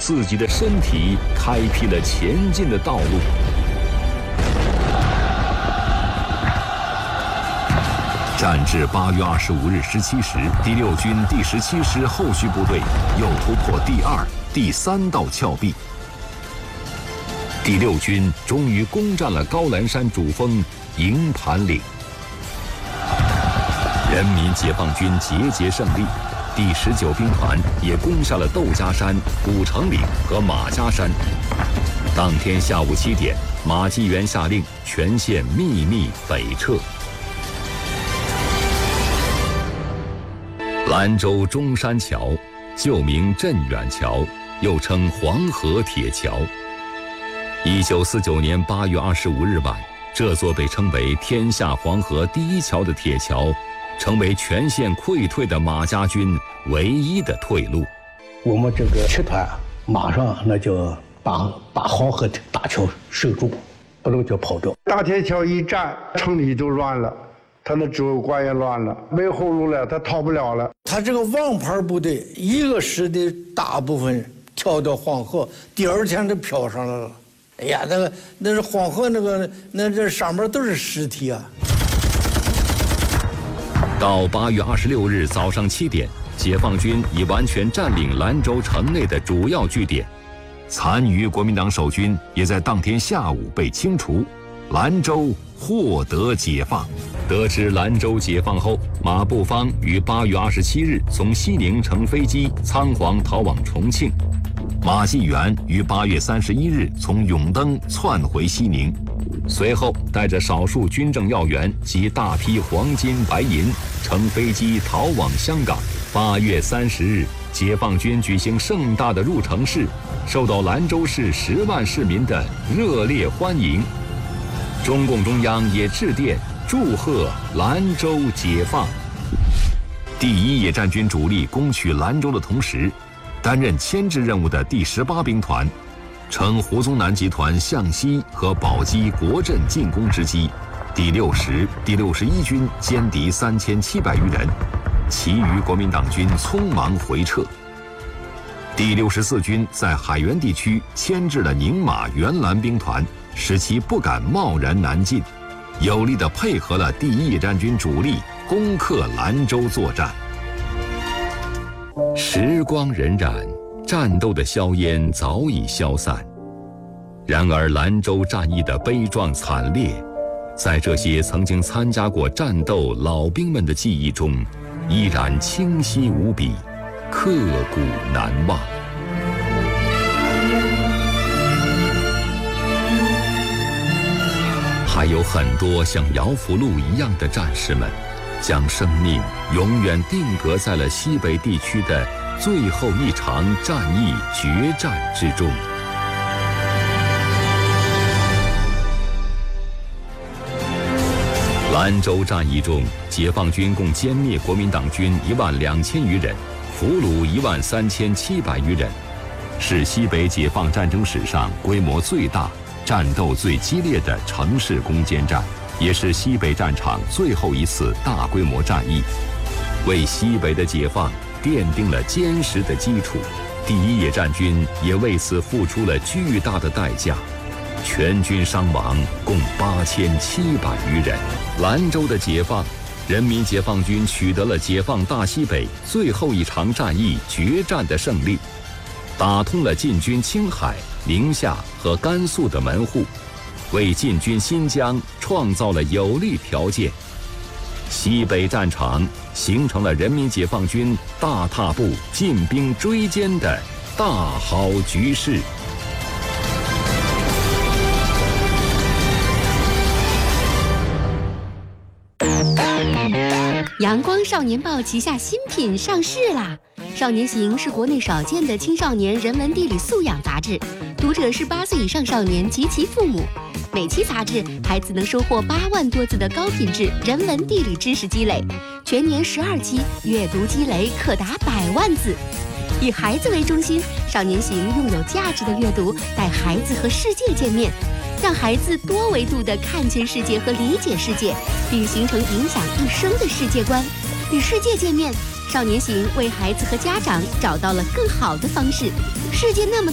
自己的身体开辟了前进的道路。战至8月25日17时，第6军第17师后续部队又突破第2、第3道峭壁。第6军终于攻占了高兰山主峰营盘岭。人民解放军节节胜利，第19兵团也攻下了窦家山、古城岭和马家山。当天下午7点，马继元下令全线秘密北撤。兰州中山桥，旧名镇远桥，又称黄河铁桥。1949年8月25日晚，这座被称为天下黄河第一桥的铁桥，成为全线溃退的马家军唯一的退路。 我们这个集团马上那就把黄河大桥守住，不能就跑掉。 大铁桥一战，城里就乱了，他的指挥官也乱了，没后路了，他逃不了了。 他这个王牌部队，一个师的大部分跳到黄河，第2天就漂上来了。哎呀，那是黄河那这上面都是尸体啊。 到8月26日早上7点，解放军已完全占领兰州城内的主要据点，残余国民党守军也在当天下午被清除，兰州获得解放。得知兰州解放后，马步芳于8月27日从西宁乘飞机仓皇逃往重庆，马继元于8月31日从永登窜回西宁，随后带着少数军政要员及大批黄金白银乘飞机逃往香港。8月30日，解放军举行盛大的入城式，受到兰州市10万市民的热烈欢迎。中共中央也致电祝贺兰州解放。第1野战军主力攻取兰州的同时，担任牵制任务的第18兵团，乘胡宗南集团向西和宝鸡国镇进攻之机，第60、第61军歼敌3700余人，其余国民党军匆忙回撤。第64军在海原地区牵制了宁马原兰兵团，使其不敢贸然南进，有力地配合了第1野战军主力攻克兰州作战。时光荏苒，战斗的硝烟早已消散，然而兰州战役的悲壮惨烈，在这些曾经参加过战斗老兵们的记忆中，依然清晰无比，刻骨难忘。还有很多像姚福禄一样的战士们，将生命永远定格在了西北地区的最后一场战役决战之中。兰州战役中，解放军共歼灭国民党军12000余人，俘虏13700余人，是西北解放战争史上规模最大、战斗最激烈的城市攻坚战，也是西北战场最后一次大规模战役，为西北的解放奠定了坚实的基础。第1野战军也为此付出了巨大的代价，全军伤亡共8700余人。兰州的解放，人民解放军取得了解放大西北最后一场战役决战的胜利，打通了进军青海、宁夏和甘肃的门户，为进军新疆创造了有利条件。西北战场形成了人民解放军大踏步进兵追歼的大好局势。 阳光少年报旗下新品上市啦！少年行是国内少见的青少年人文地理素养杂志，读者是8岁以上少年及其父母。每期杂志，孩子能收获8万多字的高品质人文地理知识积累，全年12期，阅读积累可达100万字。以孩子为中心，少年行用有价值的阅读带孩子和世界见面，让孩子多维度地看见世界和理解世界，并形成影响一生的世界观。与世界见面，少年行为孩子和家长找到了更好的方式。世界那么